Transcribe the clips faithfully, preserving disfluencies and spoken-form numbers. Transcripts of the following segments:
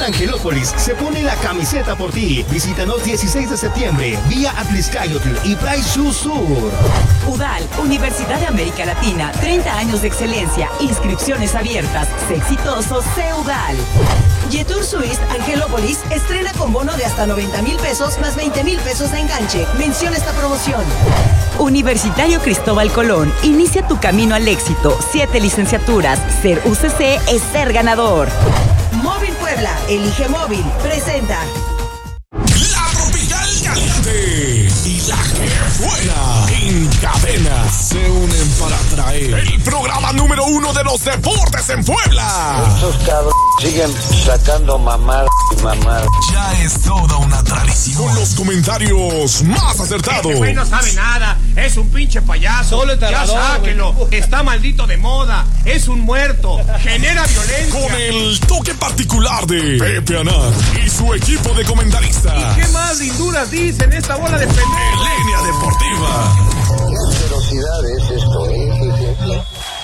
Angelópolis se pone la camiseta por ti. Visítanos dieciséis de septiembre, vía Atliscayotl y Price Shoes Sur. UDAL, Universidad de América Latina, treinta años de excelencia, inscripciones abiertas, sé exitoso, sé UDAL. Jetour Suisse Angelópolis estrena con bono de hasta noventa mil pesos más veinte mil pesos de enganche. Menciona esta promoción. Universitario Cristóbal Colón, inicia tu camino al éxito. Siete licenciaturas. Ser U C C es ser ganador. Móvil Puebla, elige móvil, presenta. La tropical caliente y la que fuera en cadena se unen para traer el programa número uno de los deportes en Puebla. Estos cabros siguen sacando mamar y mamar. Ya es toda una tradición. Con los comentarios más acertados. Este güey no sabe nada, es un pinche payaso. Solo el ya sáquelo, güey. Está maldito de moda, es un muerto, genera violencia. Con el toque particular de Pepe Anad y su equipo de comentaristas. ¿Y qué más linduras dicen esta bola de pendejos? En línea deportiva. Qué asquerosidad es esto, ¿eh?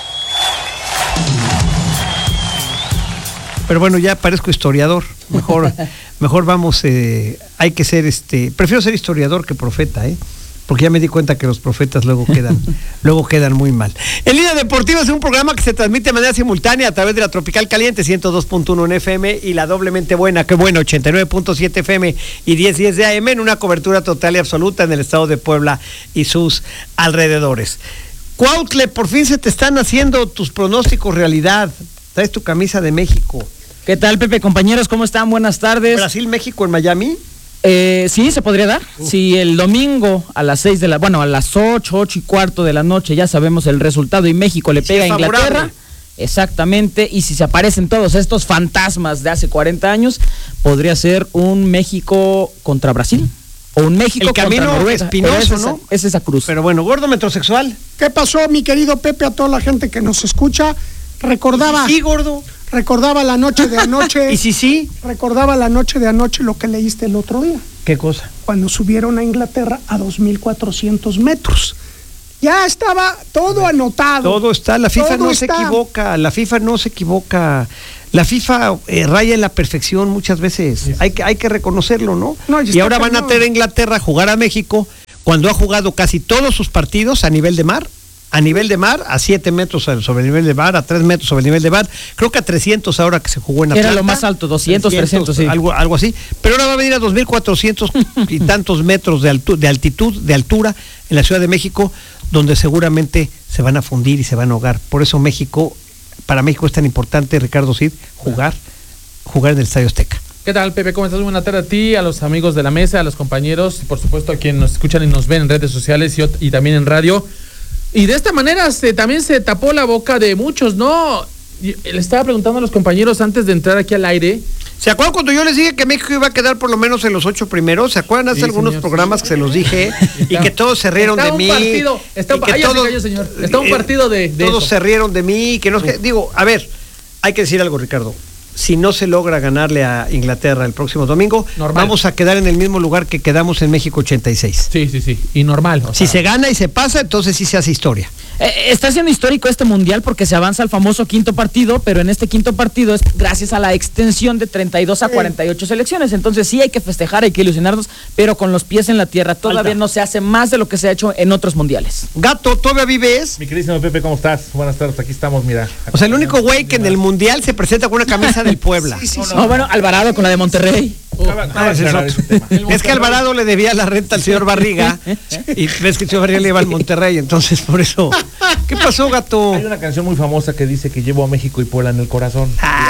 Pero bueno, ya parezco historiador. Mejor, mejor vamos, eh, hay que ser este. Prefiero ser historiador que profeta, ¿eh? Porque ya me di cuenta que los profetas luego quedan, luego quedan muy mal. En Línea Deportiva es un programa que se transmite de manera simultánea a través de la Tropical Caliente ciento dos punto uno en F M y la doblemente buena, qué bueno, ochenta y nueve punto siete F M y diez diez de A M en una cobertura total y absoluta en el estado de Puebla y sus alrededores. Cuautle, por fin se te están haciendo tus pronósticos realidad. Traes tu camisa de México. ¿Qué tal, Pepe? Compañeros, ¿cómo están? Buenas tardes. Brasil-México en Miami. Eh, sí, se podría dar. Uh. Si el domingo a las seis de la, bueno, a las ocho, ocho y cuarto de la noche ya sabemos el resultado y México le pega a Inglaterra. Exactamente, y si se aparecen todos estos fantasmas de hace cuarenta años, podría ser un México contra Brasil. O un México el camino contra Noruega. espinoso, ¿no? Es esa cruz. Pero bueno, gordo metrosexual. ¿Qué pasó, mi querido Pepe, a toda la gente que nos escucha? Recordaba... Sí, gordo. Recordaba la noche de anoche. ¿Y si sí? Recordaba la noche de anoche lo que leíste el otro día. ¿Qué cosa? Cuando subieron a Inglaterra a dos mil cuatrocientos metros. Ya estaba todo anotado. Todo está, la FIFA todo no está. se equivoca, la FIFA no se equivoca. La FIFA eh, raya en la perfección muchas veces. Sí. Hay que hay que reconocerlo, ¿no? no y ahora van a tener a Inglaterra a jugar a México cuando ha jugado casi todos sus partidos a nivel de mar. A nivel de mar, a siete metros sobre el nivel de mar, a tres metros sobre el nivel de mar, creo que a trescientos ahora que se jugó en Atlanta. Era lo más alto, doscientos, trescientos, sí. Algo, algo así. Pero ahora va a venir a dos mil cuatrocientos y tantos metros de, altu de altitud, de altura, en la Ciudad de México, donde seguramente se van a fundir y se van a ahogar. Por eso México, para México es tan importante, Ricardo Cid, jugar, jugar en el Estadio Azteca. ¿Qué tal, Pepe? ¿Cómo estás? Buena tarde a ti, a los amigos de la mesa, a los compañeros, por supuesto a quienes nos escuchan y nos ven en redes sociales y, y también en radio. Y de esta manera se, también se tapó la boca de muchos, ¿no? Le estaba preguntando a los compañeros antes de entrar aquí al aire. ¿Se acuerdan cuando yo les dije que México iba a quedar por lo menos en los ocho primeros? ¿Se acuerdan hace sí, algunos señor, programas sí. que se los dije y que todos se rieron está de un mí? Partido, está un, y que todos, se cayó, señor. Está un partido de, de Todos eso. se rieron de mí. Que no, sí. que, digo, a ver, hay que decir algo, Ricardo. Si no se logra ganarle a Inglaterra el próximo domingo, normal. Vamos a quedar en el mismo lugar que quedamos en México ochenta y seis. Sí, sí, sí, y normal. O sea. Si se gana y se pasa, entonces sí se hace historia. Eh, está siendo histórico este mundial porque se avanza al famoso quinto partido, pero en este quinto partido es gracias a la extensión de treinta y dos a cuarenta y ocho selecciones. Entonces sí hay que festejar, hay que ilusionarnos, pero con los pies en la tierra. Todavía Alta. no se hace más de lo que se ha hecho en otros mundiales. Gato, ¿todavía vives? Mi queridísimo Pepe, ¿cómo estás? Buenas tardes, aquí estamos, mira. O sea, el único güey que en el mundial se presenta con una camisa del Puebla. sí, sí, sí. No, no, bueno, Alvarado con la de Monterrey. Uh, no, es, es que Alvarado le debía la renta al señor Barriga y ves que el señor Barriga le iba al Monterrey, entonces por eso. ¿Qué pasó, gato? Hay una canción muy famosa que dice que llevo a México y Puebla en el corazón.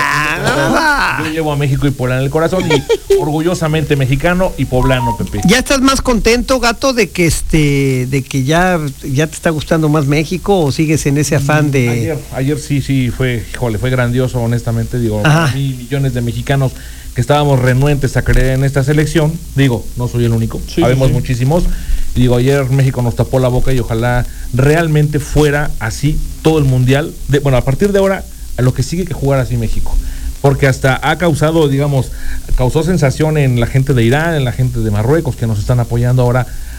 Ah, Yo llevo a México y Puebla en el corazón y orgullosamente mexicano y poblano, Pepe. ¿Ya estás más contento, gato, de que este, de que ya, ya te está gustando más México o sigues en ese afán de? Ayer, ayer sí, sí, fue, híjole, fue grandioso, honestamente, digo, mil millones de mexicanos que estábamos renuentes a creer en esta selección, digo, no soy el único, sí, sabemos sí. muchísimos, y digo, ayer México nos tapó la boca y ojalá realmente fuera así todo el mundial, de, bueno, a partir de ahora, a lo que sigue que jugar así México, porque hasta ha causado, digamos, causó sensación en la gente de Irán, en la gente de Marruecos, que nos están apoyando ahora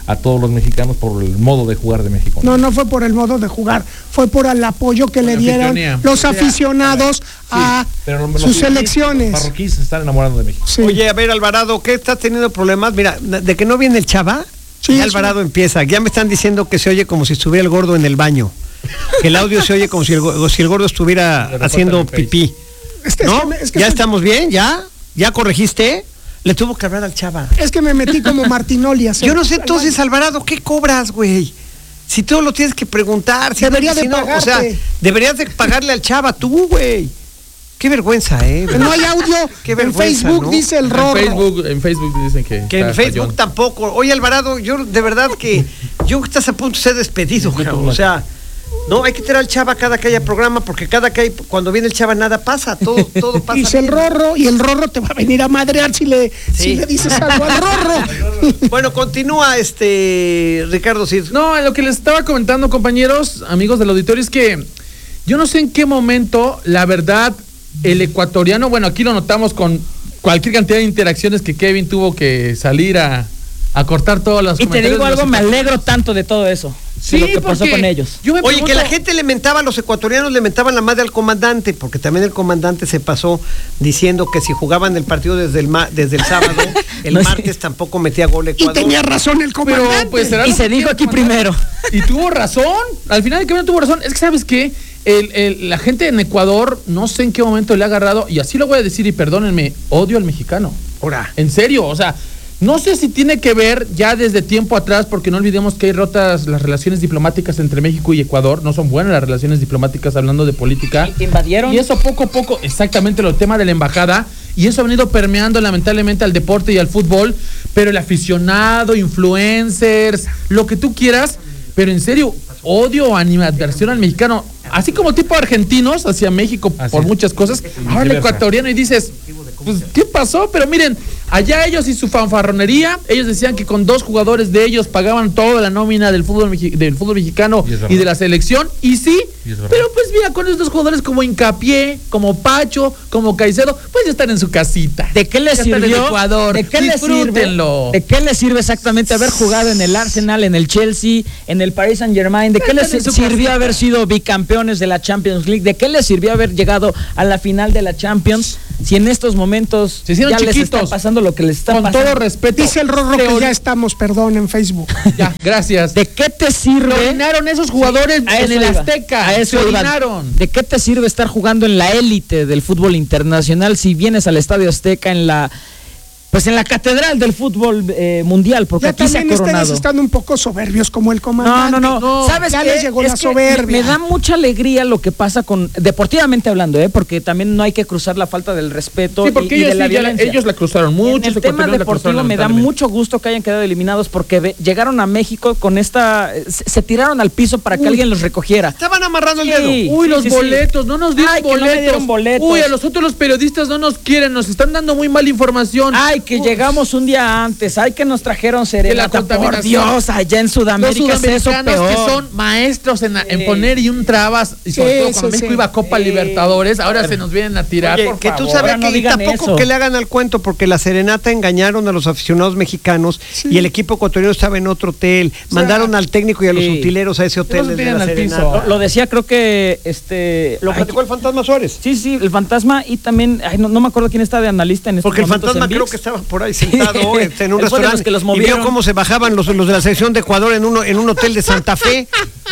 a todos los mexicanos por el modo de jugar de México. No, no fue por el modo de jugar, fue por el apoyo que Por le la dieron aficionía. los O sea, aficionados a Sí, pero los- sus los selecciones. marroquíes se están enamorando de México. Sí. Oye, a ver, Alvarado, ¿qué estás teniendo problemas? Mira, de que no viene el Chava, Sí, ya sí. Alvarado empieza. Ya me están diciendo que se oye como si estuviera el gordo en el baño. Que el audio se oye como si el, go- si el gordo estuviera Le haciendo recortan el pipí. Es que, ¿No? es que me- es que ¿Ya soy- estamos bien? ¿Ya? ¿Ya corregiste? Le tuvo que hablar al Chava. es que me metí como Martinoli a hacer- Yo no sé entonces, Alvarado, ¿qué cobras, güey? Si todo lo tienes que preguntar. Si Debería si de no, o sea, pagarte. deberías de pagarle al Chava tú, güey. Qué vergüenza, ¿eh? No hay audio. Qué En vergüenza, Facebook ¿no? dice el En rorro. Facebook, en Facebook dicen que. Que en está Facebook fallón. tampoco. Oye, Alvarado, yo de verdad que yo estás a punto de ser despedido, cabrón. O sea, no, hay que tener al Chava cada que haya programa, porque cada que hay, cuando viene el Chava nada pasa, todo, todo pasa. Dice el bien. rorro y el rorro te va a venir a madrear si le, Sí. si le dices algo al rorro. Bueno, continúa este Ricardo Cid. No, lo que les estaba comentando, compañeros, amigos del auditorio, es que yo no sé en qué momento, la verdad, el ecuatoriano, bueno, aquí lo notamos con cualquier cantidad de interacciones que Kevin tuvo que salir a, a cortar todos los Y te comentarios digo de los algo, me ecuatorianos. alegro tanto de todo eso. Sí, de lo que pasó porque con ellos. yo me Oye, que pregunto- la gente le mentaba a los ecuatorianos, le mentaban la madre al comandante, porque también el comandante se pasó diciendo que si jugaban el partido desde el ma- desde el sábado, el No, sí. martes tampoco metía gol Y Ecuador. tenía razón el Pero comandante. pues será Y lo se que dijo quiera, aquí comandante. primero. Y tuvo razón. Al final de que no tuvo razón. Es que, ¿sabes qué? El, el- la gente en Ecuador, no sé en qué momento le ha agarrado, y así lo voy a decir, y perdónenme, odio al mexicano. Ahora, En serio, o sea, no sé si tiene que ver ya desde tiempo atrás, porque no olvidemos que hay rotas las relaciones diplomáticas entre México y Ecuador. No son buenas las relaciones diplomáticas hablando de política. Y invadieron. Y eso poco a poco, exactamente lo tema de la embajada, y eso ha venido permeando lamentablemente al deporte y al fútbol, pero el aficionado, influencers, lo que tú quieras, pero en serio, odio o animadversión al mexicano, así como tipo argentinos hacia México Así por es. muchas cosas, ahora el Viceversa. ecuatoriano y dices, pues, ¿qué pasó? Pero miren, allá ellos y su fanfarronería, ellos decían que con dos jugadores de ellos pagaban toda la nómina del fútbol, mexi- del fútbol mexicano Y es y, verdad. de la selección, y sí, Y es verdad. pero pues mira, con estos jugadores como Hincapié, como Pacho, como Caicedo, pues ya están en su casita. ¿De qué les Ya están en sirvió? Ecuador. ¿De qué les sirve? Disfrútenlo. ¿De qué les sirve exactamente haber jugado en el Arsenal, en el Chelsea, en el Paris Saint-Germain? ¿De qué les Están en su sirvió casita. haber sido bicampeones de la Champions League? ¿De qué les sirvió haber llegado a la final de la Champions? Si en estos momentos Se hicieron ya les chiquitos. está pasando lo que les está Con pasando. todo respeto. Dice el rorro que Teori- ya estamos, perdón, en Facebook. Ya, gracias. ¿De qué te sirve? Se orinaron esos jugadores A en eso el iba. Azteca. A eso Se iba. orinaron. ¿De qué te sirve estar jugando en la élite del fútbol internacional si vienes al Estadio Azteca en la pues en la catedral del fútbol eh, mundial? Porque Ya aquí se ha también ustedes coronado. están un poco soberbios como el No, comandante. no, no, ¿Sabes ya qué? les llegó Es la que soberbia. Me, me da mucha alegría lo que pasa con deportivamente hablando, ¿eh? Porque también no hay que cruzar la falta del respeto Sí, porque y, y ellos, de la sí, ya la- violencia. ellos la cruzaron En mucho. el tema deportivo me da mucho gusto que hayan quedado eliminados porque ve- llegaron a México con esta se, se tiraron al piso para que Uy. alguien los recogiera. estaban amarrando el Sí. dedo. Uy, Sí, los sí, sí. boletos, no nos dieron Ay, que no me boletos. dieron boletos. Uy, a nosotros los periodistas no nos quieren, nos están dando muy mala información. Ay, que Uy, llegamos un día antes, ay, que nos trajeron serenata, por contaminación. Dios, allá en Los Sudamérica es eso sudamericanos peor. que son maestros en, en Sí. poner y un trabas, y sobre Sí, todo cuando sí, México sí. iba a Copa Sí. Libertadores, ahora se nos vienen a tirar, Oye, por que tú favor. sabes Ahora no que y digan tampoco eso. que le hagan al cuento, porque la serenata engañaron a los aficionados mexicanos y el equipo ecuatoriano estaba en otro hotel. Mandaron al técnico y a los Sí. utileros a ese hotel No se desde tiren la al serenata. piso. Lo, lo decía, creo que este Lo ay, platicó el fantasma Suárez. sí, sí, el fantasma y también, ay, no, no me acuerdo quién está de analista en estos Porque el momentos fantasma en creo ViX. que estaba por ahí sentado este, en un Él fue de los restaurante que los y vio movieron. cómo se bajaban los, los de la selección de Ecuador en uno en un hotel de Santa Fe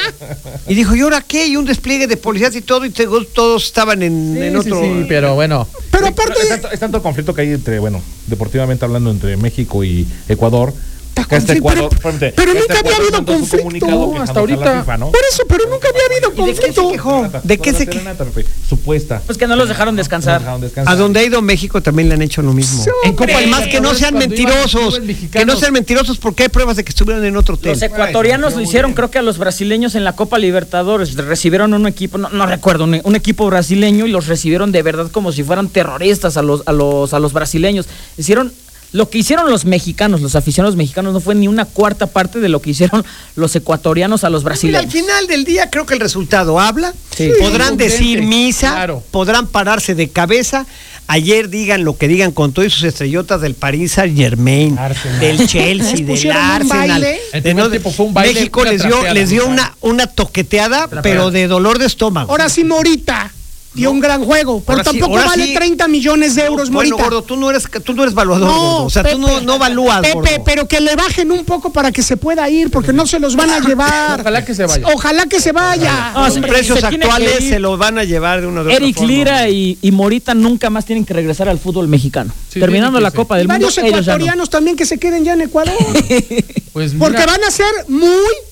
y dijo, ¿y ahora qué? Y un despliegue de policías y todo y te- todos estaban en, Sí, en sí, otro... sí, pero bueno. Pero aparte es de- tanto, es tanto conflicto que hay entre, bueno, deportivamente hablando, entre México y Ecuador. Está Que este conflicto, Ecuador, pero- espérate, pero que nunca este había Ecuador habido mandó su conflicto. comunicado No, quejándose hasta a ahorita. la FIFA, ¿no? Por eso, pero nunca había habido ¿Y de qué se conflicto. quejó? ¿De qué Por se la quejó? serenata, Pepe, supuesta. Pues que no los dejaron descansar. No los dejaron descansar. A donde ha ido México también le han hecho lo mismo. Sí, En Copa hombre. del Más que no sean Cuando iban mentirosos, clubes que no mexicanos. sean mentirosos porque hay pruebas de que estuvieron en otro hotel. Los ecuatorianos lo hicieron, creo que a los brasileños en la Copa Libertadores. Recibieron un equipo, no, no recuerdo, un, un equipo brasileño y los recibieron de verdad como si fueran terroristas a los, a los, a los brasileños. Hicieron Lo que hicieron los mexicanos, los aficionados mexicanos, no fue ni una cuarta parte de lo que hicieron los ecuatorianos a los brasileños. Mira, al final del día creo que el resultado habla. Sí. Podrán decir misa, claro. podrán pararse de cabeza. Ayer digan lo que digan con todas sus estrellotas del Paris Saint-Germain, Arsenal. del Chelsea, Les del pusieron un Arsenal. baile. El De primer no- tiempo fue un baile, México una les dio, trapeada, les dio ¿no? una, una toqueteada, Trapeada. pero de dolor de estómago. Ahora sí, Morita dio un gran juego, pero Ahora sí, tampoco ahora vale sí. treinta millones de euros, Bueno, Morita. gordo, tú no eres, tú no eres evaluador, gordo. O sea, tú no, no evalúas, Pepe, gordo. pero que le bajen un poco para que se pueda ir, porque no se los van a llevar. Ojalá que se vaya. Ojalá que se vaya. No, Los se- precios se tiene actuales que ir. se los van a llevar de una de otra Eric forma. Lira y, y Morita nunca más tienen que regresar al fútbol mexicano. Sí, Terminando tiene la que Copa Y del Mundo, varios ellos ya no. ecuatorianos también que se queden ya en Ecuador. Pues mira, Porque van a ser muy,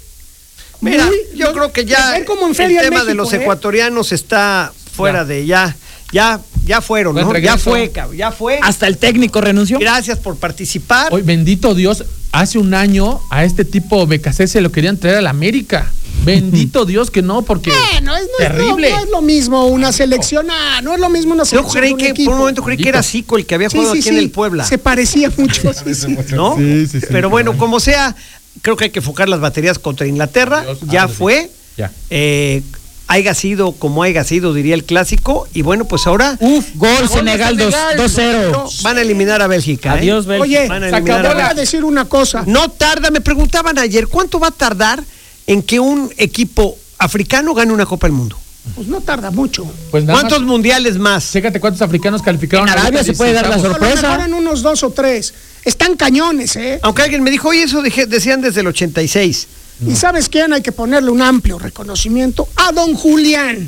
Mira, muy- yo creo que ya ver como en el Feria tema en de México, los ¿eh? ecuatorianos está fuera Ya. de ya, ya, ya fueron, Buen ¿no? Ya regreso. fue, cabrón, ya fue. Hasta el técnico renunció. Gracias por participar. hoy, bendito Dios, hace un año a este tipo Becasé se lo querían traer a la América. Bendito Dios que no, porque Bueno, es, no, es, no, terrible. no es lo mismo una selección, ah, no es lo mismo una Yo selección. creí de un que equipo. por un momento creí que era Zico el que había Sí, jugado sí, aquí sí, en el Puebla, se parecía mucho. sí, sí. ¿no? Sí, sí, sí. Pero bueno, como sea, creo que hay que enfocar las baterías contra Inglaterra. Dios, ya ahora sí. fue. Ya. Eh, haya sido como haya sido, diría el clásico. Y bueno, pues ahora Uf, gol Senegal dos cero. van a eliminar a Bélgica. ¿eh? Adiós, Bélgica. Oye, Van a se eliminar acabó a de Bélgica. decir una cosa. No tarda, me preguntaban ayer, ¿cuánto va a tardar en que un equipo africano gane una Copa del Mundo? Pues no tarda mucho. Pues nada ¿Cuántos más, mundiales más? chécate cuántos africanos calificaron. En a Arabia la se puede dar la dieciséis. A lo sorpresa. mejor en unos dos o tres. Están cañones, ¿eh? Aunque alguien me dijo, oye, eso dije- decían desde el ochenta y seis. ¿Y sabes quién? Hay que ponerle un amplio reconocimiento a don Julián.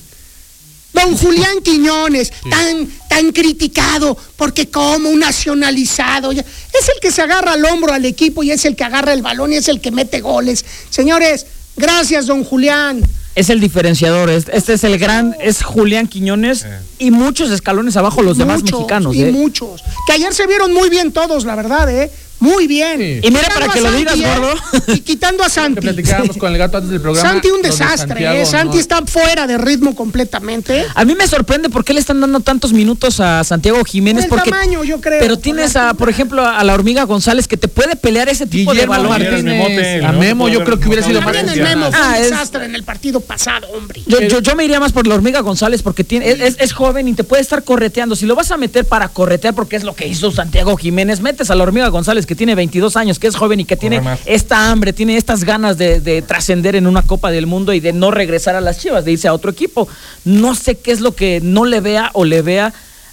Don Julián Quiñones, tan, tan criticado, porque como un nacionalizado. ya- Es el que se agarra al hombro al equipo y es el que agarra el balón y es el que mete goles. Señores, gracias, don Julián. Es el diferenciador. Este este es el gran, es Julián Quiñones y muchos escalones abajo los demás Muchos, mexicanos. Y ¿eh? muchos. Que ayer se vieron muy bien todos, la verdad, ¿eh? Muy bien. Sí. Y mira, Quitando para a que lo Santi, digas, ¿eh? gordo. Y quitando a Que Santi. platicábamos con el gato antes del programa. Santi un lo de desastre, Santiago, ¿eh? Santi no. está fuera de ritmo completamente. A mí me sorprende por qué le están dando tantos minutos a Santiago Jiménez. Por el porque, tamaño, yo creo, Pero por tienes, la a, por ejemplo, a la Hormiga González que te puede pelear ese tipo Guillermo de balón. Martínez. Martínez, a ¿no? Memo, yo creo que hubiera sido más También el funcional. Memo fue Ah, un es- desastre en el partido pasado, hombre. Yo, yo, yo me iría más por la Hormiga González porque tiene, es, es- es joven y te puede estar correteando. Si lo vas a meter para corretear, porque es lo que hizo Santiago Jiménez, metes a la Hormiga González que tiene veintidós años, que es joven y que tiene más. esta hambre, tiene estas ganas de, de trascender en una Copa del Mundo y de no regresar a las Chivas, de irse a otro equipo. No sé qué es lo que no le vea o le vea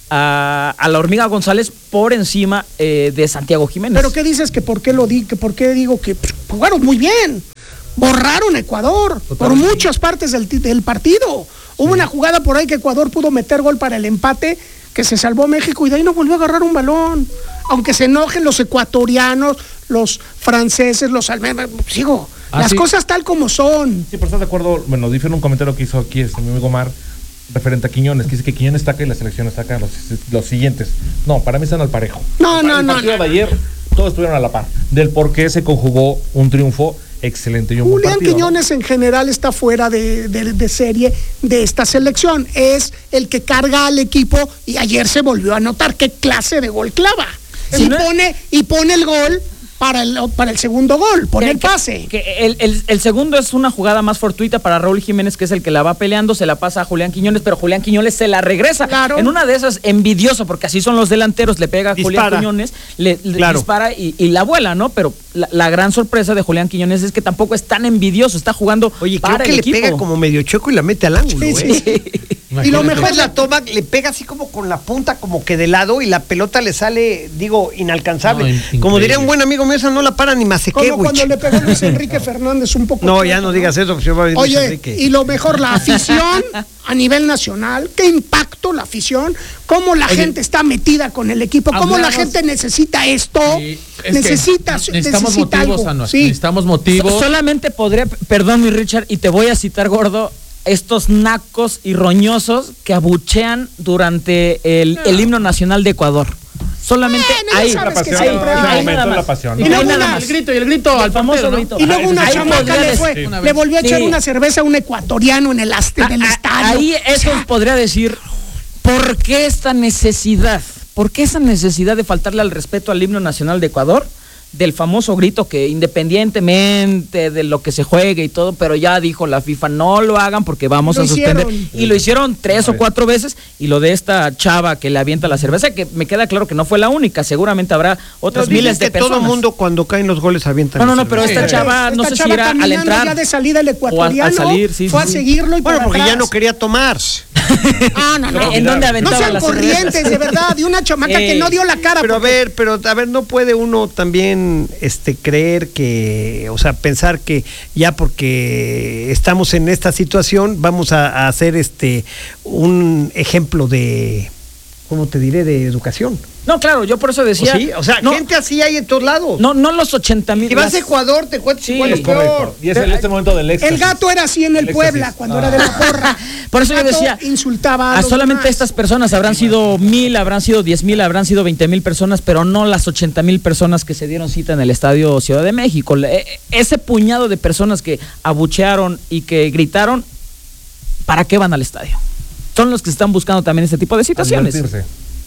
a, a la Hormiga González por encima eh, de Santiago Jiménez. Pero ¿qué dices? Que por qué lo di, que por qué digo que pues, jugaron muy bien. Borraron a Ecuador por muchas partes del, ti- del partido. Hubo una jugada por ahí que Ecuador pudo meter gol para el empate, que se salvó México y de ahí no volvió a agarrar un balón. Aunque se enojen los ecuatorianos, los franceses, los alemanes, sigo, Ah, las sí. cosas tal como son. Sí, pero estás de acuerdo, bueno, difiere un comentario que hizo aquí este, mi amigo Mar, referente a Quiñones, que dice que Quiñones está acá y la selección está acá, los, los siguientes. No, para mí están al parejo. No, El no, el no, partido no. de ayer, todos estuvieron a la par. Del por qué se conjugó un triunfo excelente y un buen Julián partido, ¿no? Quiñones en general está fuera de, de- de serie de esta selección. Es el que carga al equipo y ayer se volvió a notar qué clase de gol clava. Si y, no- pone, y pone el gol para el, para el segundo gol, pone Que- el pase. Que, que el, el- el segundo es una jugada más fortuita para Raúl Jiménez, que es el que la va peleando, se la pasa a Julián Quiñones, pero Julián Quiñones se la regresa. Claro. En una de esas, envidioso, porque así son los delanteros, le pega a Julián Dispara. Quiñones, le, le Claro. dispara y, y la vuela, ¿no? Pero la, la gran sorpresa de Julián Quiñones es que tampoco es tan envidioso, está jugando Oye, para creo que el le equipo. pega como medio choco y la mete al ángulo, Sí, ¿eh? sí. Y lo Imagínate. mejor Después la toma, le pega así como con la punta, como que de lado, y la pelota le sale, digo, inalcanzable. No, in- como diría increíble. un buen amigo mío, esa no la para ni como Masequewich. cuando le pegó Luis Enrique Fernández un poco. No, ya no digas eso, porque se va a venir Luis Oye, Enrique. y lo mejor, la afición a nivel nacional, qué impacto la afición, cómo la Oye, gente está metida con el equipo, cómo la hablamos- gente necesita esto, Sí, es que necesita, necesitamos necesita motivos, algo. Anuar, Sí. necesitamos motivos. So- solamente podría, perdón mi Richard, y te voy a citar, gordo, estos nacos y roñosos que abuchean durante el, el himno nacional de Ecuador. Solamente Bueno, ya ahí, sabes que pasión, siempre ese hay. momento nada es la más. pasión, Y ¿no? Y luego nada una- más. el grito y el grito El al famoso portero, ¿no? grito. Y luego una Ahí chamaca podría le, decir- fue, una le vez. volvió a echar Sí. una cerveza a un ecuatoriano en el, aste, del A- a- estadio. Ahí eso podría decir, ¿por qué esta necesidad? ¿por qué esa necesidad de faltarle al respeto al himno nacional de Ecuador? Del famoso grito que independientemente de lo que se juegue y todo, pero ya dijo la FIFA, no lo hagan porque vamos a suspender. Y lo hicieron tres o cuatro veces, y lo de esta chava que le avienta la cerveza, que me queda claro que no fue la única, seguramente habrá otras no, miles de que personas. todo mundo cuando caen los goles avientan No, no, la no, pero cerveza. esta chava, no Esta sé chava si era al caminando entrar ya de salida el ecuatoriano, o a- al salir, sí, fue sí, a sí. seguirlo y Bueno, por porque atrás. ya no quería tomar. Ah, no, no. ¿En dónde No aventaba sean las corrientes, cervezas? de verdad, de una chamaca Ey. que no dio la cara. Pero a porque- ver, pero a ver, no puede uno también este creer que, o sea, pensar que ya porque estamos en esta situación vamos a, a hacer este un ejemplo de, ¿cómo te diré?, de educación. No, claro, yo por eso decía. ¿O sí? O sea, no, gente así hay en todos lados. no, no los ochenta mil. Si vas a Ecuador, te cuentas Sí, cuál es es peor. Y es el, este momento del éxtasis. El gato era así en el, El Puebla, éxtasis. cuando Ah. era de la porra. Por eso El yo gato decía, insultaba a, A los solamente demás. estas personas habrán sido mil, habrán sido diez mil, habrán sido veinte mil personas, pero no las ochenta mil personas que se dieron cita en el Estadio Ciudad de México. Le- Ese puñado de personas que abuchearon y que gritaron, ¿para qué van al estadio? Son los que están buscando también este tipo de A situaciones. divertirse.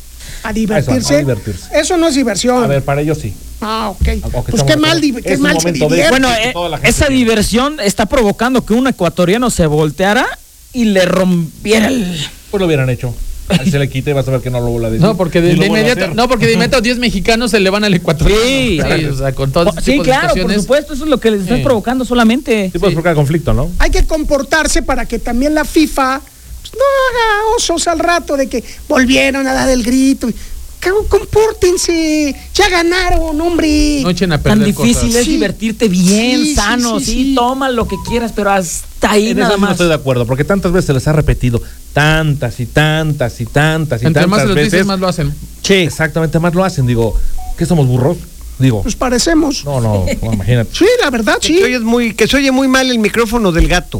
A divertirse. Eso, a divertirse. Eso no es diversión. A ver, para ellos sí. Ah, ok. Aunque Pues estamos qué mal, de di- acuerdo. qué Es un mal se momento de- divierte. Bueno, que eh, toda la gente esa quiere. diversión está provocando que un ecuatoriano se volteara y le rompiera el... Pues lo hubieran hecho. Ahí se le quite y vas a ver que no lo vuelve a decir. No, porque de, Ni de lo vuelve a inmediato, hacer. no, porque de inmediato diez mexicanos se le van al ecuatoriano. Sí, o sea, con todo este Sí, tipo de claro, por situaciones. supuesto, eso es lo que les está Sí. provocando solamente. Sí, puedes provocar conflicto, ¿no? Hay que comportarse para que también la FIFA pues, no haga osos al rato de que volvieron a dar el grito. Cabrón, compórtense, ya ganaron, hombre. No echen a Tan perder difícil cosas. es Sí. divertirte bien, Sí, sí, sano, sí, sí, sí. toma lo que quieras, pero hasta ahí En nada eso sí no más. estoy de acuerdo, porque tantas veces se les ha repetido, tantas y tantas y tantas y Entre tantas más se los veces. dices, más lo hacen. Sí. Exactamente, más lo hacen. Digo, ¿qué somos burros? Digo, Pues parecemos. no, no, no, imagínate. Sí, la verdad, Que sí. se oye muy, que se oye muy mal el micrófono del gato.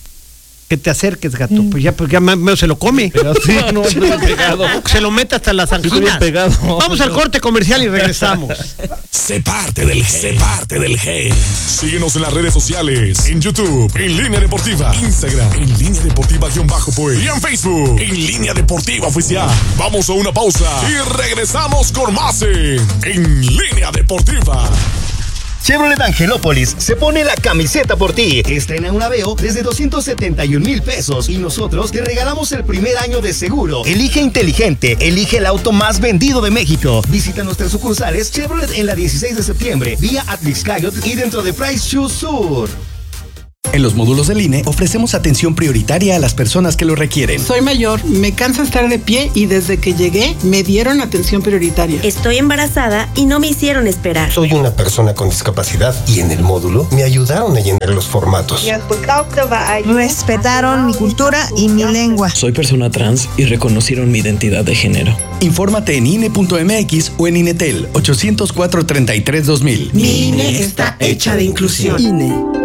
Que te acerques, gato. Mm. Pues ya, pues ya más o menos se lo come. Pero sí, no, estoy bien pegado. Se lo mete hasta las estoy bien anginas. pegado. Vamos al corte comercial y regresamos. Sé parte del G. Sé parte del G. Síguenos en las redes sociales. En YouTube, en Línea Deportiva. Instagram, en Línea Deportiva-Pues. Y en Facebook, en Línea Deportiva Oficial. Vamos a una pausa y regresamos con más en, en Línea Deportiva. Chevrolet Angelópolis se pone la camiseta por ti. Estrena un Aveo desde doscientos setenta y un mil pesos y nosotros te regalamos el primer año de seguro. Elige inteligente, elige el auto más vendido de México. Visita nuestras sucursales Chevrolet en la dieciséis de septiembre, vía Atlixcayot y dentro de Price Shoes Sur. En los módulos del I N E ofrecemos atención prioritaria a las personas que lo requieren. Soy mayor, me cansa estar de pie y desde que llegué me dieron atención prioritaria. Estoy embarazada y no me hicieron esperar. Soy una persona con discapacidad y en el módulo me ayudaron a llenar los formatos. Respetaron mi cultura y mi lengua. Soy persona trans y reconocieron mi identidad de género. Infórmate en I N E punto M X o en Inetel ochocientos cuatro, treinta y tres, dos mil. Mi I N E está hecha de inclusión. I N E.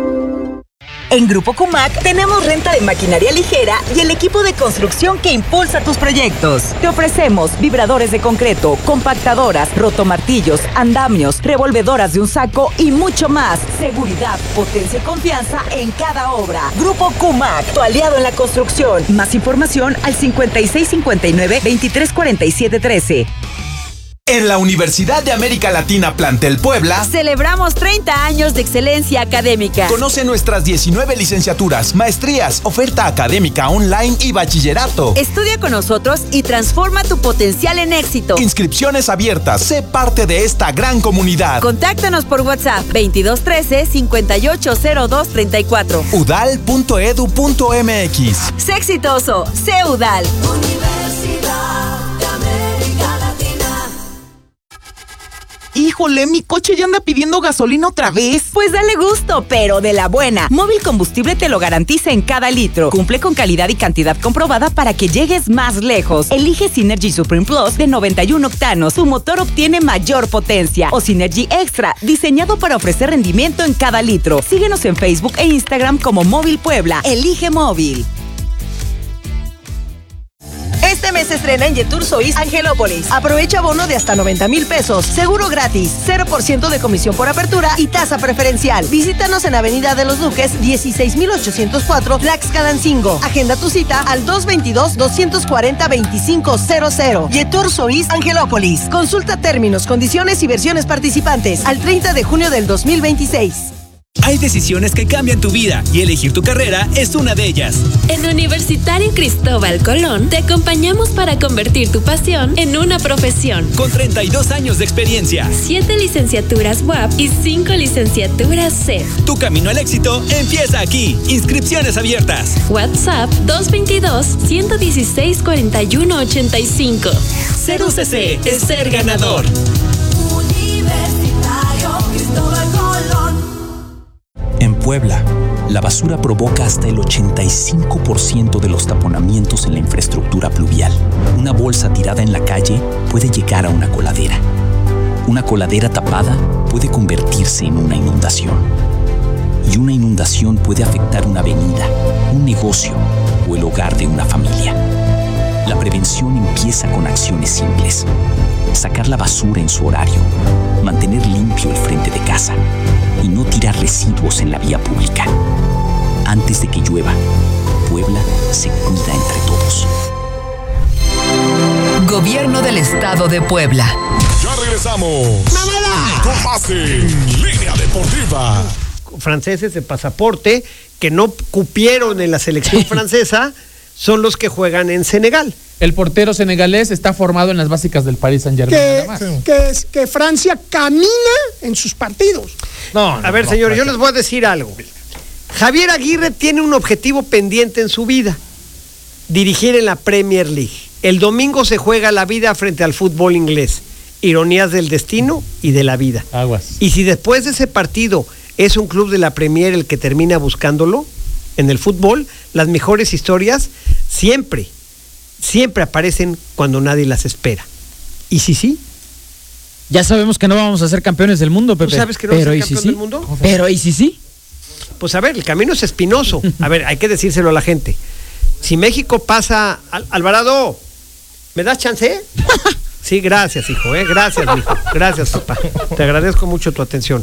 En Grupo Cumac tenemos renta de maquinaria ligera y el equipo de construcción que impulsa tus proyectos. Te ofrecemos vibradores de concreto, compactadoras, rotomartillos, andamios, revolvedoras de un saco y mucho más. Seguridad, potencia y confianza en cada obra. Grupo Cumac, tu aliado en la construcción. Más información al cincuenta y seis cincuenta y nueve, veintitrés cuarenta y siete trece. En la Universidad de América Latina Plantel Puebla celebramos treinta años de excelencia académica. Conoce nuestras diecinueve licenciaturas, maestrías, oferta académica online y bachillerato. Estudia con nosotros y transforma tu potencial en éxito. Inscripciones abiertas. Sé parte de esta gran comunidad. Contáctanos por WhatsApp veintidós trece, cincuenta y ocho cero dos treinta y cuatro. u d a l punto e d u punto m x. Sé exitoso, sé U D A L. Universidad de América Latina. Híjole, mi coche ya anda pidiendo gasolina otra vez. Pues dale gusto, pero de la buena. Móvil Combustible te lo garantiza en cada litro. Cumple con calidad y cantidad comprobada para que llegues más lejos. Elige Synergy Supreme Plus de noventa y uno octanos. Tu motor obtiene mayor potencia. O Synergy Extra, diseñado para ofrecer rendimiento en cada litro. Síguenos en Facebook e Instagram como Móvil Puebla. Elige Móvil. Este mes estrena en Yetur Sois Angelópolis. Aprovecha bono de hasta noventa mil pesos. Seguro gratis. cero por ciento de comisión por apertura y tasa preferencial. Visítanos en Avenida de los Duques, dieciséis mil ochocientos cuatro, Tlaxcalancingo. Agenda tu cita al dos veintidós, doscientos cuarenta, veinticinco cero cero. Yetur Sois Angelópolis. Consulta términos, condiciones y versiones participantes al treinta de junio del dos mil veintiséis. Hay decisiones que cambian tu vida y elegir tu carrera es una de ellas. En Universitario Cristóbal Colón te acompañamos para convertir tu pasión en una profesión. Con treinta y dos años de experiencia, siete licenciaturas U A P y cinco licenciaturas C E F. Tu camino al éxito empieza aquí. Inscripciones abiertas. WhatsApp dos veintidós, ciento dieciséis, cuarenta y uno, ochenta y cinco. Ser U C C es ser ganador. Universitario Cristóbal Colón. En Puebla, la basura provoca hasta el ochenta y cinco por ciento de los taponamientos en la infraestructura pluvial. Una bolsa tirada en la calle puede llegar a una coladera. Una coladera tapada puede convertirse en una inundación. Y una inundación puede afectar una avenida, un negocio o el hogar de una familia. La prevención empieza con acciones simples. Sacar la basura en su horario, mantener limpio el frente de casa y no tirar residuos en la vía pública. Antes de que llueva, Puebla se cuida entre todos. Gobierno del Estado de Puebla. Ya regresamos. ¡Mamada! Con más en Línea Deportiva. Franceses de pasaporte que no cupieron en la selección francesa son los que juegan en Senegal. El portero senegalés está formado en las básicas del Paris Saint-Germain. Que, nada más. que, es- que Francia camina en sus partidos. No, a ver, no, señores, yo Francia. les voy a decir algo. Javier Aguirre tiene un objetivo pendiente en su vida: dirigir en la Premier League. El domingo se juega la vida frente al fútbol inglés. Ironías del destino y de la vida. Aguas. Y si después de ese partido es un club de la Premier el que termina buscándolo en el fútbol, las mejores historias siempre, siempre aparecen cuando nadie las espera. ¿Y si sí? Ya sabemos que no vamos a ser campeones del mundo, Pepe. ¿Tú sabes que no vas a Pero ser ¿y si campeón sí? del mundo? Pero ¿y si sí? Pues a ver, el camino es espinoso. A ver, hay que decírselo a la gente. Si México pasa... Al- Alvarado, ¿me das chance? Sí, gracias, hijo, ¿eh? Gracias, hijo. Gracias, papá. Te agradezco mucho tu atención.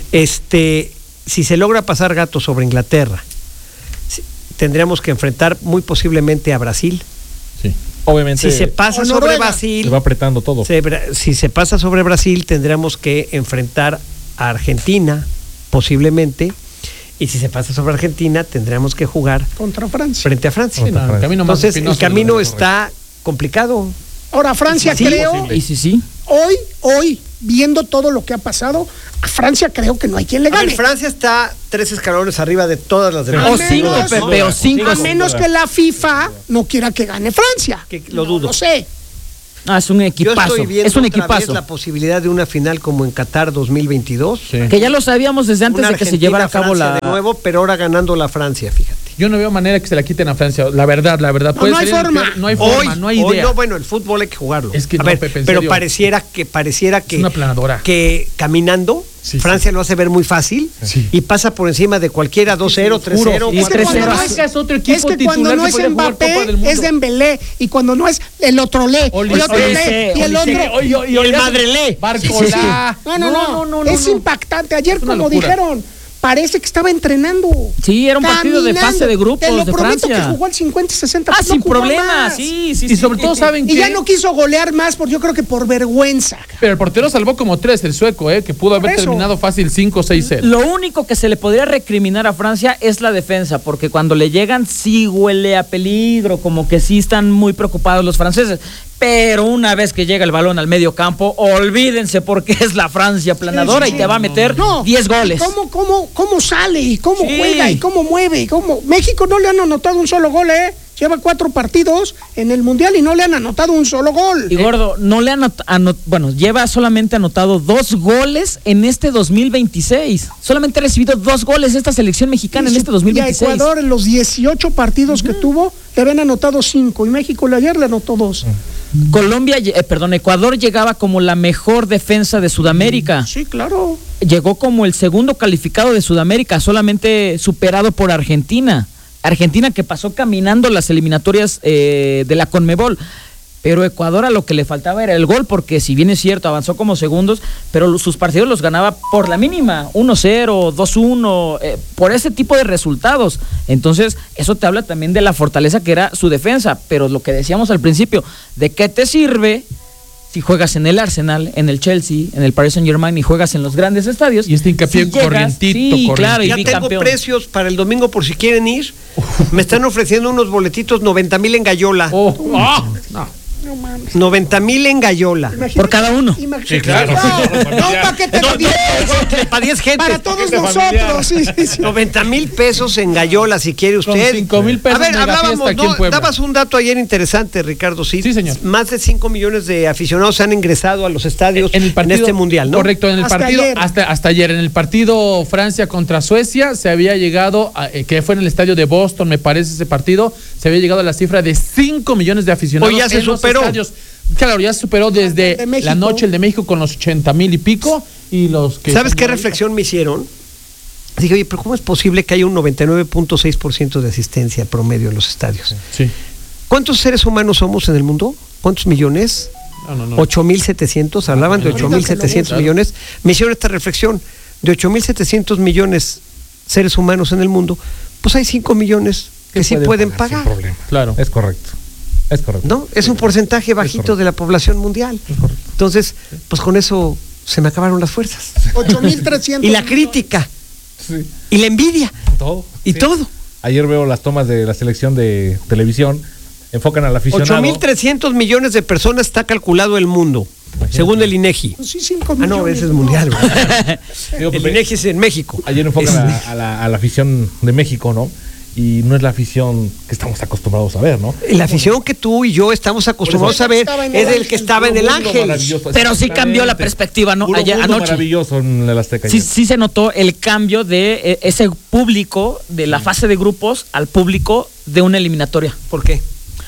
Este, si se logra pasar Gato sobre Inglaterra, si- tendríamos que enfrentar muy posiblemente a Brasil. Sí. Obviamente. Si se pasa O sobre Noruega. Brasil, Se va apretando todo. se bra- si se pasa sobre Brasil, tendríamos que enfrentar a Argentina, posiblemente. Y si se pasa sobre Argentina, tendríamos que jugar Contra Francia. frente a Francia. Sí, no, el camino más Entonces, el espinoso camino de- está complicado. Ahora, Francia Sí, creo, posible. ¿Y si sí? hoy, hoy, viendo todo lo que ha pasado, a Francia creo que no hay quien le A ver, gane. Francia está tres escalones arriba de todas las demás. A O cinco, menos- Pepe, o cinco. A menos que la FIFA no quiera que gane Francia. Que lo No dudo. lo sé. Ah, es un Yo equipazo. estoy viendo Es un otra vez equipazo. la posibilidad de una final como en Qatar dos mil veintidós. Sí. Que ya lo sabíamos desde antes Una de que se llevara a cabo Argentina-Francia la. de nuevo, pero ahora ganando la Francia, fíjate. Yo no veo manera que se la quiten a Francia. La verdad, la verdad. No, Puede no hay salir el forma. peor- no hay forma, Hoy, no hay hoy idea. no, bueno, el fútbol hay que jugarlo. Es que a no, ver, Pepe, en pero serio. pareciera que pareciera que Es una planadora. que caminando Sí, Francia lo hace ver muy fácil Sí. y pasa por encima de cualquiera dos cero, tres cero. Y Es que tres cuando cero. no es, Es otro equipo es que titular cuando no que es podría jugar Copa Mbappé, del Mundo. es Dembélé. Y cuando no es el otro le, Olise, el otro le, Olise, y el Olise, otro. Oye, oye, Y el oye, Madrelé. Barcolá. No, no, no, no, no, es no. impactante. Ayer, Es una como locura. dijeron, parece que estaba entrenando. Sí, era un partido de Caminando. fase de grupos Te lo de prometo Francia. que jugó al cincuenta y sesenta. Ah, no sin jugó problema. más. Sí, sí, Y sí. sobre todo, ¿saben Y qué? ya no quiso golear más, por, yo creo que por vergüenza. Pero el portero salvó como tres, el sueco, ¿eh? Que pudo haber eso. terminado fácil cinco seis cero. Lo único que se le podría recriminar a Francia es la defensa, porque cuando le llegan sí huele a peligro, como que sí están muy preocupados los franceses. Pero una vez que llega el balón al medio campo, olvídense porque es la Francia planadora Sí, sí, y te va a meter No, diez goles. ¿Cómo, cómo, cómo sale y cómo Sí. juega y cómo mueve? Y cómo... México no le han anotado un solo gol, ¿eh? Lleva cuatro partidos en el Mundial y no le han anotado un solo gol. Y gordo, no le han anotado, bueno, lleva solamente anotado dos goles en este dos mil veintiséis. Solamente ha recibido dos goles esta selección mexicana en Y su- este dos mil Y a veintiséis. Ecuador, en los dieciocho partidos que tuvo, le habían anotado cinco. Y México le- ayer le anotó dos. Colombia, eh, perdón, Ecuador llegaba como la mejor defensa de Sudamérica. Sí, claro. Llegó como el segundo calificado de Sudamérica, solamente superado por Argentina. Argentina que pasó caminando las eliminatorias eh, de la Conmebol. Pero Ecuador a lo que le faltaba era el gol, porque si bien es cierto, avanzó como segundos, pero sus partidos los ganaba por la mínima, uno cero, dos uno, eh, por ese tipo de resultados. Entonces, eso te habla también de la fortaleza que era su defensa, pero lo que decíamos al principio, ¿de qué te sirve si juegas en el Arsenal, en el Chelsea, en el Paris Saint-Germain y juegas en los grandes estadios? Y este hincapié si llegas, corrientito, sí, corrientito. claro, y ya tengo bicampeón. precios para el domingo por si quieren ir. Me están ofreciendo unos boletitos noventa mil en Gallola. Oh, oh, no. No mames. noventa mil en Gallola. Imagínate, por cada uno. Imagínate. Sí, claro. No, no, un paquete de diez. Para diez gente. Para todos nosotros. Sí, sí, sí. noventa mil pesos en Gallola, si quiere usted. Con cinco mil pesos. A ver, Megafiesta hablábamos, aquí en no, Puebla. dabas un dato ayer interesante, Ricardo. Sí, Sí, señor. Más de cinco millones de aficionados han ingresado a los estadios en, en, el partido, este mundial, ¿no? Correcto, en el Hasta partido, ayer. hasta, hasta ayer, en el partido Francia contra Suecia, se había llegado, a, eh, que fue en el estadio de Boston, me parece ese partido, se había llegado a la cifra de cinco millones de aficionados. Hoy ya se en los superó. estadios. Claro, ya se superó desde de México. la noche el de México con los ochenta mil y pico y los que... ¿Sabes son qué ahorita. reflexión me hicieron? Dije, oye, pero ¿cómo es posible que haya un noventa y nueve punto seis por ciento de asistencia promedio en los estadios? Sí. ¿Cuántos seres humanos somos en el mundo? ¿Cuántos millones? No, no, no. ocho mil setecientos, hablaban de Ahorita ocho mil que lo setecientos busco. millones. Me hicieron esta reflexión, de ocho mil setecientos millones seres humanos en el mundo, pues hay cinco millones que sí pueden pagar. Sin problema. Claro. Es correcto. Es correcto. ¿No? Es un porcentaje bajito de la población mundial. Entonces, pues con eso se me acabaron las fuerzas. ocho mil trescientos. Y la crítica, Sí. y la envidia, Todo. y Sí. todo. Ayer veo las tomas de la selección de televisión, enfocan al aficionado. ocho mil trescientos millones de personas está calculado el mundo, según el INEGI. Pues sí, cinco Ah, no, millones. ese es mundial. ¿verdad? Digo, El Pepe, INEGI es en México. Ayer enfocan Es- a, a la, a la afición de México, ¿no? Y no es la afición que estamos acostumbrados a ver, ¿no? La afición que tú y yo estamos acostumbrados a ver es el que estaba en el Ángel. Maravilloso, Pero sí cambió la exactamente. perspectiva, ¿no? Puro Ayer, mundo anoche. maravilloso en el Azteca. Sí, ayer. sí se notó el cambio de eh, ese público de la fase de grupos al público de una eliminatoria. ¿Por qué?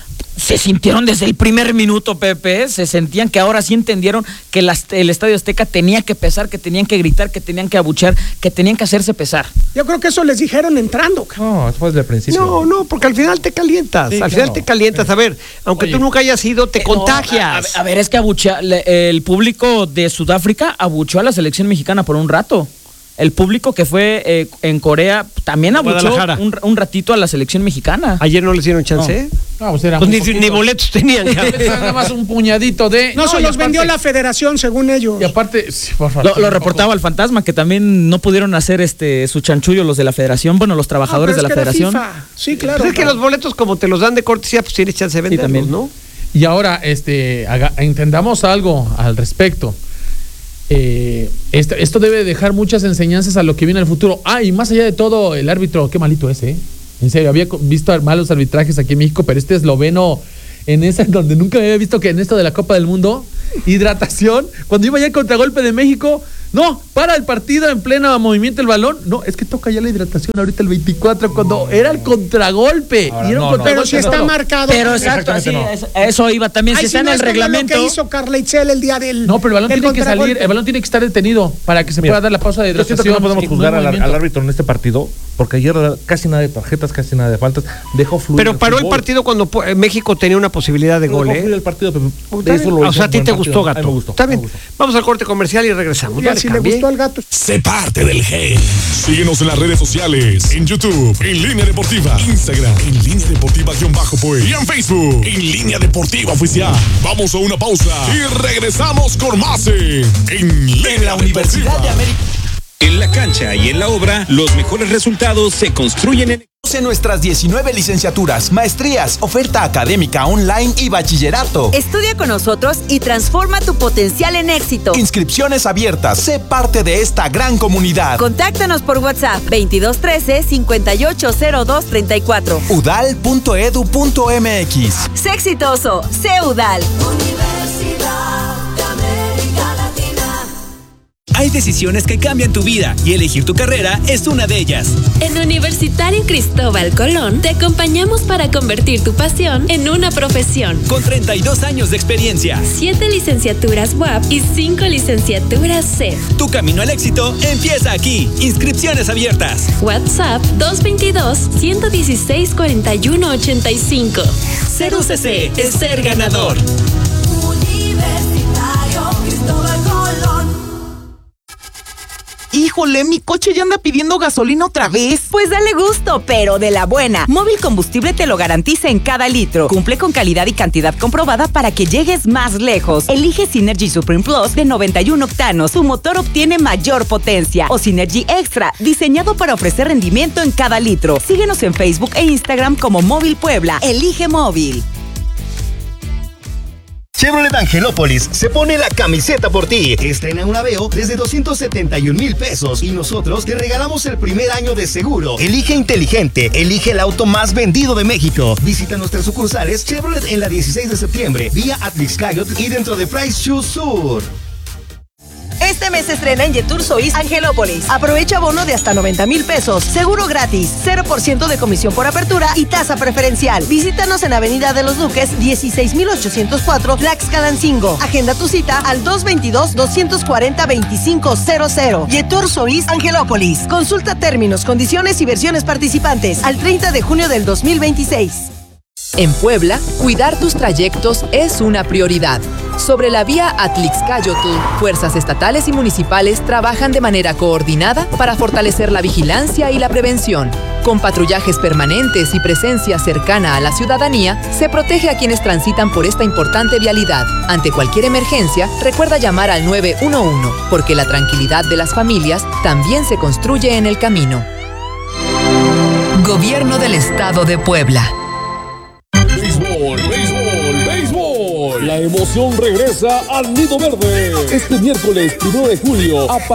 Se sintieron desde el primer minuto, Pepe, se sentían que ahora sí entendieron que las- el Estadio Azteca tenía que pesar, que tenían que gritar, que tenían que abuchear, que tenían que hacerse pesar. Yo creo que eso les dijeron entrando. cabrón. No, eso fue desde el principio. No, no, porque al final te calientas. Sí, al claro. final te calientas. A ver, aunque Oye. tú nunca hayas ido, te Eh, no, contagias. a, a ver, es que abuchea, le- el público de Sudáfrica abucheó a la selección mexicana por un rato. El público que fue eh, en Corea también abucheó Guadalajara. un, un ratito a la selección mexicana. Ayer no les dieron chance. No, pues era Pues muy ni, poquito. ni boletos tenían. cabrón. Nada más un puñadito de... No, se y los aparte- vendió la federación, según ellos. Y aparte, sí, por favor, Lo, lo tampoco. reportaba el Fantasma, que también no pudieron hacer este su chanchullo los de la federación, bueno, los trabajadores No, de pero la es que era federación. FIFA. Sí, claro. Pues es que los boletos, como te los dan de cortesía, pues tienes chance de venderlos, también. ¿no? Y ahora, este, haga- entendamos algo al respecto. Eh, esto, esto debe dejar muchas enseñanzas a lo que viene en el futuro. Ah, y más allá de todo, el árbitro, qué malito es, ¿eh? En serio, había co- visto malos arbitrajes aquí en México, pero este esloveno, en esa donde nunca me había visto que en esto de la Copa del Mundo, hidratación, cuando iba ya el contragolpe de México, no, para el partido en pleno movimiento el balón, no, es que toca ya la hidratación ahorita el veinticuatro, cuando era el contragolpe. Ahora, y era un no, no. Pero contragolpe, si está no. marcado. Pero exacto, así, Exactamente eso, eso iba también, Ay, si si está en no el es como reglamento. Lo que hizo Carla Itzel el día del. No, pero el balón del tiene que salir, contragolpe. el balón tiene que estar detenido para que se Mira, pueda dar la pausa de Yo siento hidratación. que no podemos y juzgar no al, movimiento. al árbitro en este partido, porque ayer casi nada de tarjetas, casi nada de faltas, dejó fluir. Pero paró el fútbol. partido cuando po- eh, México tenía una posibilidad de Dejó gol, fluir ¿eh? el partido, Pepe. Está De eso bien. lo O hizo sea, a un ti buen te partido. gustó, A mí Gato. me gustó. Está me bien. gustó. Vamos al corte comercial y regresamos. Oiga, Dale, si le cambie. gustó al gato. Sé parte del G. Síguenos en las redes sociales. En YouTube, en Línea Deportiva. Instagram, en Línea Deportiva-Pues. Y en Facebook, en Línea Deportiva Oficial. Vamos a una pausa y regresamos con más en, en Línea En la Universidad Deportiva. de América. En la cancha y en la obra, los mejores resultados se construyen en... En nuestras diecinueve licenciaturas, maestrías, oferta académica online y bachillerato. Estudia con nosotros y transforma tu potencial en éxito. Inscripciones abiertas. Sé parte de esta gran comunidad. Contáctanos por WhatsApp veintidós trece cincuenta y ocho cero dos treinta y cuatro. udal punto edu punto mx. Sé exitoso, sé UDAL. Universidad de América Latina. Hay decisiones que cambian tu vida y elegir tu carrera es una de ellas. En Universitario Cristóbal Colón te acompañamos para convertir tu pasión en una profesión. Con treinta y dos años de experiencia, siete licenciaturas U A P y cinco licenciaturas C E F. Tu camino al éxito empieza aquí. Inscripciones abiertas. WhatsApp dos dos dos, uno uno seis, cuatro uno ocho cinco. Ser U C C es ser ganador. Universitario Cristóbal Colón. Híjole, mi coche ya anda pidiendo gasolina otra vez. Pues dale gusto, pero de la buena. Móvil Combustible te lo garantiza en cada litro. Cumple con calidad y cantidad comprobada para que llegues más lejos. Elige Synergy Supreme Plus de noventa y uno octanos. Tu motor obtiene mayor potencia. O Synergy Extra, diseñado para ofrecer rendimiento en cada litro. Síguenos en Facebook e Instagram como Móvil Puebla. Elige Móvil. Chevrolet Angelópolis se pone la camiseta por ti. Estrena un Aveo desde doscientos setenta y un mil pesos y nosotros te regalamos el primer año de seguro. Elige inteligente, elige el auto más vendido de México. Visita nuestras sucursales Chevrolet en la dieciséis de septiembre, vía Atlixcayot y dentro de Price Shoes Sur. Este mes se estrena en Yetur Sois Angelópolis. Aprovecha bono de hasta noventa mil pesos. Seguro gratis, cero por ciento de comisión por apertura y tasa preferencial. Visítanos en Avenida de los Duques, dieciséis mil ochocientos cuatro, Tlaxcalancingo. Agenda tu cita al dos dos dos, dos cuatro cero, dos cinco cero cero. Yetur Sois Angelópolis. Consulta términos, condiciones y versiones participantes al treinta de junio del dos mil veintiséis. En Puebla, cuidar tus trayectos es una prioridad. Sobre la vía Atlixcayotl, fuerzas estatales y municipales trabajan de manera coordinada para fortalecer la vigilancia y la prevención. Con patrullajes permanentes y presencia cercana a la ciudadanía, se protege a quienes transitan por esta importante vialidad. Ante cualquier emergencia, recuerda llamar al nueve uno uno, porque la tranquilidad de las familias también se construye en el camino. Gobierno del Estado de Puebla. Béisbol, béisbol, béisbol. La emoción regresa al Nido Verde. Este miércoles primero de julio a